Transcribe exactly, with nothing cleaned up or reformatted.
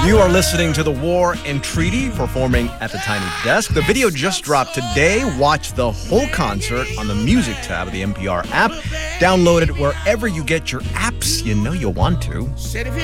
You are listening to The War and Treaty performing at the Tiny Desk. The video just dropped today. Watch the whole concert on the music tab of the N P R app. Download it wherever you get your apps. You know you'll want to.